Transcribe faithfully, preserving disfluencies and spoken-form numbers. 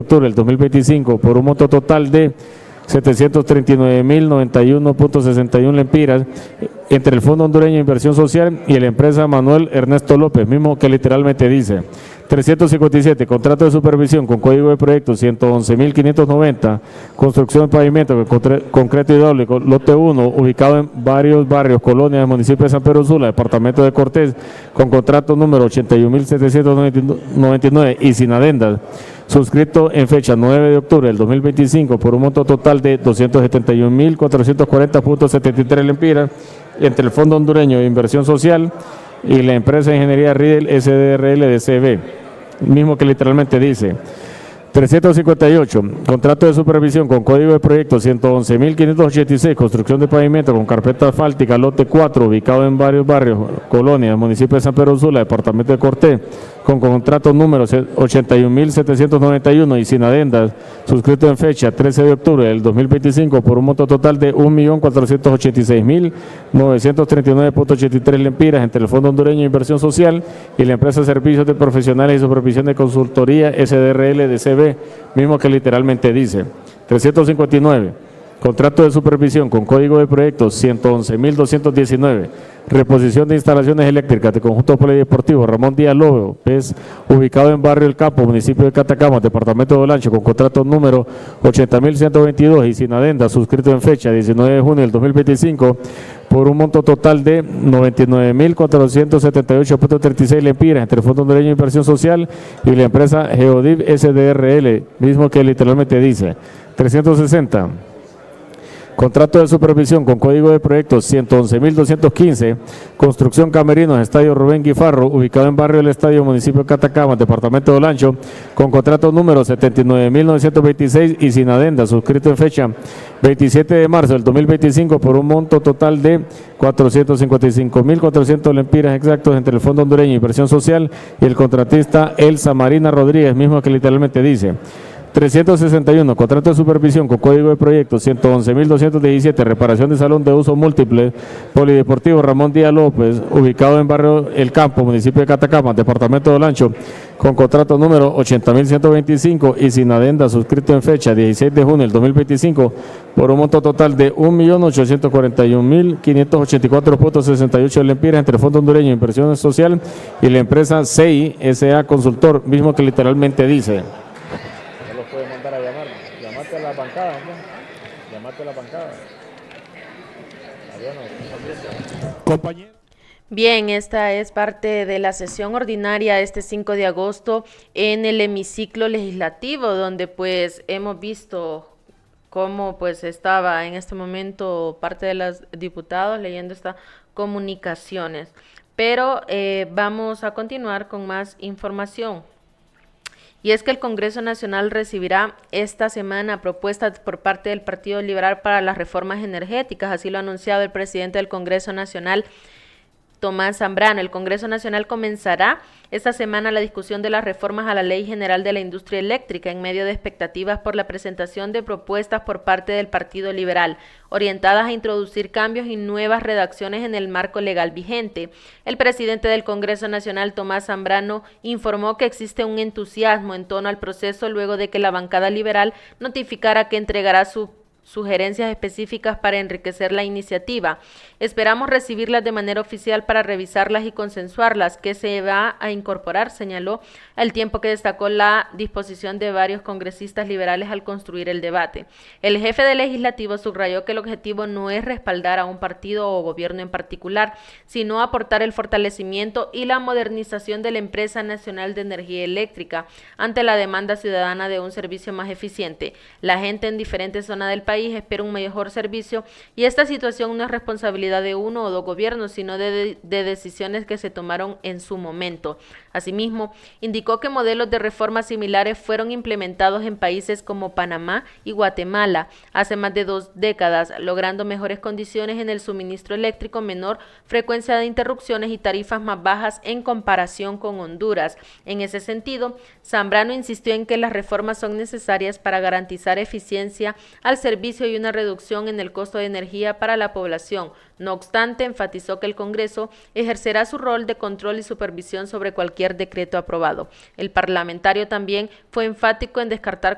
octubre del dos mil veinticinco por un monto total de setecientos treinta y nueve mil noventa y uno punto sesenta y uno lempiras entre el Fondo Hondureño de Inversión Social y la empresa Manuel Ernesto López, mismo que literalmente dice trescientos cincuenta y siete, contrato de supervisión con código de proyecto ciento once mil quinientos noventa, construcción de pavimento con concreto hidráulico, lote uno, ubicado en varios barrios, colonias del municipio de San Pedro Sula, departamento de Cortés, con contrato número ochenta y un mil setecientos noventa y nueve y sin adendas, suscrito en fecha nueve de octubre del dos mil veinticinco por un monto total de doscientos setenta y un mil cuatrocientos cuarenta punto setenta y tres lempiras entre el Fondo Hondureño de Inversión Social y la empresa de Ingeniería Riedel S D R L de C B, mismo que literalmente dice trescientos cincuenta y ocho, contrato de supervisión con código de proyecto ciento once mil quinientos ochenta y seis, construcción de pavimento con carpeta asfáltica, lote cuatro, ubicado en varios barrios, colonias, municipio de San Pedro Sula, departamento de Cortés, con contrato número ochenta y un mil setecientos noventa y uno y sin adendas, suscrito en fecha trece de octubre del dos mil veinticinco por un monto total de un millón cuatrocientos ochenta y seis mil novecientos treinta y nueve punto ochenta y tres lempiras entre el Fondo Hondureño de Inversión Social y la empresa Servicios de Profesionales y Supervisión de Consultoría S D R L de C B, mismo que literalmente dice trescientos cincuenta y nueve, contrato de supervisión con código de proyecto ciento once mil doscientos diecinueve, reposición de instalaciones eléctricas de conjunto polideportivo Ramón Díaz López, ubicado en barrio El Campo, municipio de Catacamas, departamento de Olancho, con contrato número ochenta mil ciento veintidós y sin adenda, suscrito en fecha diecinueve de junio del dos mil veinticinco por un monto total de noventa y nueve mil cuatrocientos setenta y ocho punto treinta y seis lempiras entre el Fondo Hondureño de Inversión Social y la empresa Geodiv S D R L, mismo que literalmente dice trescientos sesenta, contrato de supervisión con código de proyecto ciento once mil doscientos quince, construcción camerinos, estadio Rubén Guifarro, ubicado en barrio El Estadio, municipio de Catacamas, departamento de Olancho, con contrato número setenta y nueve mil novecientos veintiséis y sin adenda, suscrito en fecha veintisiete de marzo del dos mil veinticinco por un monto total de cuatrocientos cincuenta y cinco mil cuatrocientos lempiras exactos entre el Fondo Hondureño de Inversión Social y el contratista Elsa Marina Rodríguez, mismo que literalmente dice trescientos sesenta y uno, contrato de supervisión con código de proyecto ciento once mil doscientos diecisiete, reparación de salón de uso múltiple, polideportivo Ramón Díaz López, ubicado en barrio El Campo, municipio de Catacamas, departamento de Olancho, con contrato número ochenta mil ciento veinticinco y sin adenda, suscrito en fecha dieciséis de junio del dos mil veinticinco por un monto total de un millón ochocientos cuarenta y un mil quinientos ochenta y cuatro punto sesenta y ocho lempiras entre el Fondo Hondureño de Inversión Social y la empresa C I S A Consultor, mismo que literalmente dice. Puedes mandar a llamar, llamate a la bancada, ¿no? Llamate a la bancada. Compañero. Bien, esta es parte de la sesión ordinaria este cinco de agosto en el hemiciclo legislativo, donde pues hemos visto cómo pues estaba en este momento parte de los diputados leyendo estas comunicaciones. Pero eh, vamos a continuar con más información. Y es que el Congreso Nacional recibirá esta semana propuestas por parte del Partido Liberal para las reformas energéticas, así lo ha anunciado el presidente del Congreso Nacional, Tomás Zambrano. El Congreso Nacional comenzará esta semana la discusión de las reformas a la Ley General de la Industria Eléctrica en medio de expectativas por la presentación de propuestas por parte del Partido Liberal, orientadas a introducir cambios y nuevas redacciones en el marco legal vigente. El presidente del Congreso Nacional, Tomás Zambrano, informó que existe un entusiasmo en torno al proceso luego de que la bancada liberal notificara que entregará su sugerencias específicas para enriquecer la iniciativa. Esperamos recibirlas de manera oficial para revisarlas y consensuarlas, que se va a incorporar, señaló, al tiempo que destacó la disposición de varios congresistas liberales al construir el debate. El jefe del legislativo subrayó que el objetivo no es respaldar a un partido o gobierno en particular, sino aportar el fortalecimiento y la modernización de la Empresa Nacional de Energía Eléctrica ante la demanda ciudadana de un servicio más eficiente. La gente en diferentes zonas del país espera un mejor servicio y esta situación no es responsabilidad de uno o dos gobiernos, sino de, de, de decisiones que se tomaron en su momento. Asimismo, indicó que modelos de reformas similares fueron implementados en países como Panamá y Guatemala hace más de dos décadas, logrando mejores condiciones en el suministro eléctrico, menor frecuencia de interrupciones y tarifas más bajas en comparación con Honduras. En ese sentido, Zambrano insistió en que las reformas son necesarias para garantizar eficiencia al servicio y una reducción en el costo de energía para la población. No obstante, enfatizó que el Congreso ejercerá su rol de control y supervisión sobre cualquier decreto aprobado. El parlamentario también fue enfático en descartar